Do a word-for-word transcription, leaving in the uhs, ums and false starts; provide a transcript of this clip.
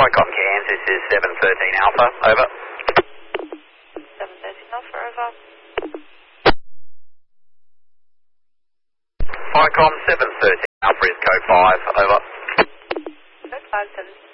Vicom Cairns, this is seven thirteen Alpha, over. seven thirteen Alpha, over. Vicom seven thirteen Alpha is code five, over. Code five, seven.